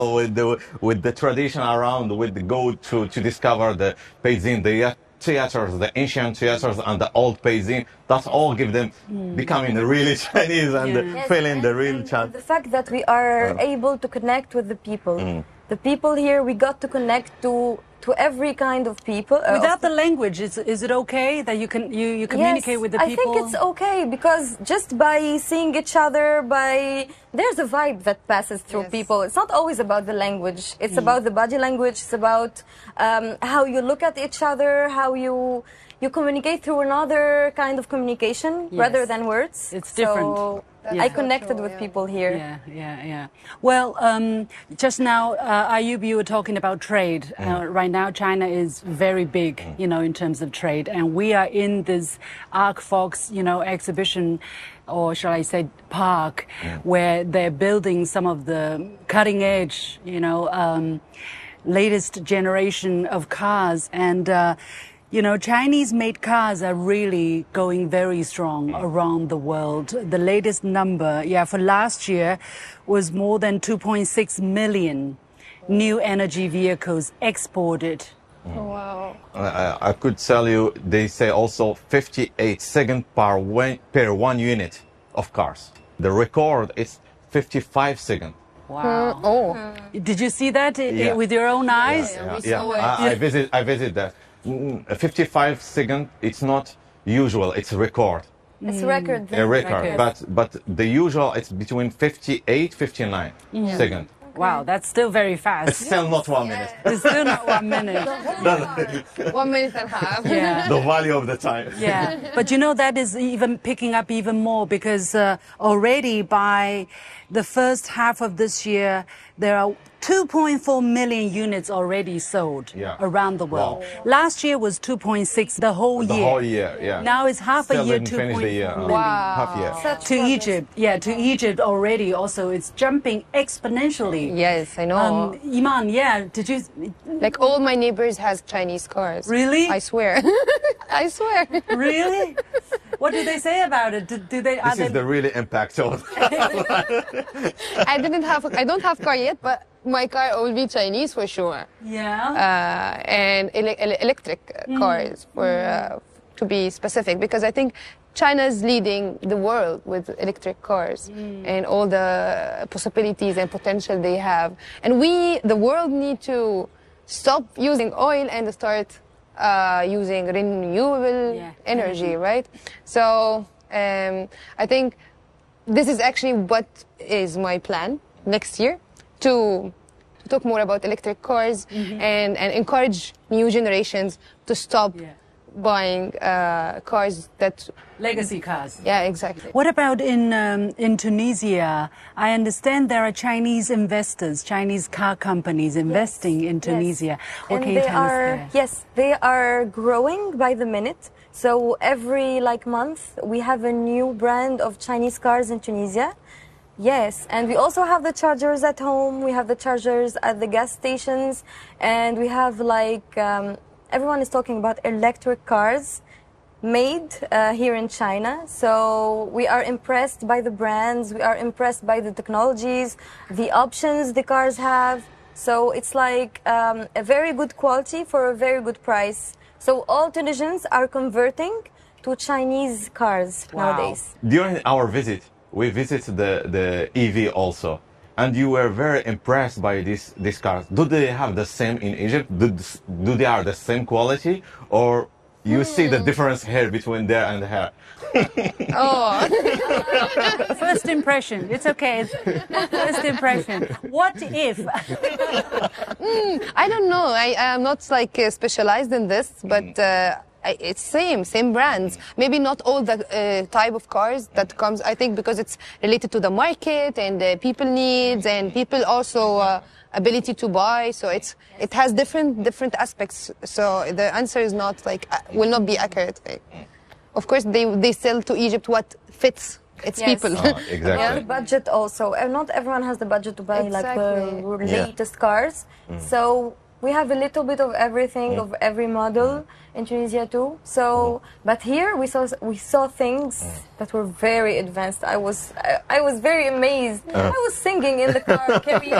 with the tradition around, with the go to discover the Beijing, the theaters, the ancient theaters and the old Beijing. That's all give them becoming really Chinese and feeling the real Chinese. The fact that we are able to connect with the people. The people here, we got to connect to every kind of people. Without the language, is it okay that you communicate with the people? I think it's okay because just by seeing each other, there's a vibe that passes through people. It's not always about the language. It's about the body language. It's about how you look at each other, how you communicate through another kind of communication rather than words. It's different. So I connected with people here. Yeah. Well, just now, Ayub, you were talking about trade. Right now, China is very big, in terms of trade. And we are in this Arcfox, exhibition, or shall I say park, where they're building some of the cutting edge, latest generation of cars. And, Chinese-made cars are really going very strong around the world. The latest number, for last year was more than 2.6 million new energy vehicles exported. Oh, wow. I could tell you, they say also 58 seconds per 1 unit of cars. The record is 55 seconds. Wow. Did you see that with your own eyes? I visit that. 55 seconds, it's not usual, it's a record. It's a record. A record, but the usual, it's between 58, 59 seconds. Wow, that's still very fast. It's still not 1 minute. It's still not 1 minute. 1 minute and a half. Yeah. The value of the time. Yeah, but that is even picking up even more because already by the first half of this year, there are 2.4 million units already sold around the world. Wow. Last year was 2.6 the whole year. The whole year, yeah. Now it's half a year, 2.4 million. Half year. To Egypt, to Egypt already also, it's jumping exponentially. Yes, I know. Iman, did you... Like all my neighbors has Chinese cars. Really? I swear. I swear. Really? What do they say about it? Do they? This is the really impact of. I don't have car yet, but my car will be Chinese for sure. Yeah. And electric cars to be specific, because I think China is leading the world with electric cars and all the possibilities and potential they have. And the world need to stop using oil and start using renewable energy, right? So I think this is actually what is my plan next year, to talk more about electric cars and encourage new generations to stop buying cars that... Legacy cars. Yeah, exactly. What about in Tunisia? I understand there are Chinese investors, Chinese car companies investing in Tunisia. What can you tell us there? Yes, they are growing by the minute. So every month we have a new brand of Chinese cars in Tunisia. Yes, and we also have the chargers at home. We have the chargers at the gas stations, and we have everyone is talking about electric cars made here in China. So we are impressed by the brands, we are impressed by the technologies, the options the cars have. So it's a very good quality for a very good price. So all Tunisians are converting to Chinese cars nowadays. During our visit, we visited the EV also. And you were very impressed by these cars. Do they have the same in Egypt? Do they are the same quality? Or you see the difference here between there and here? First impression. It's okay. First impression. What if? I don't know. I am not specialized in this, but it's same brands. Maybe not all the type of cars that comes. I think because it's related to the market and the people needs and people also ability to buy. So it has different aspects. So the answer is not will not be accurate. Of course, they sell to Egypt what fits its people. Exactly. Yeah, the budget also. Not everyone has the budget to buy the latest cars. So we have a little bit of everything, of every model in Tunisia too. So, but here we saw things that were very advanced. I was very amazed. I was singing in the car, karaoke.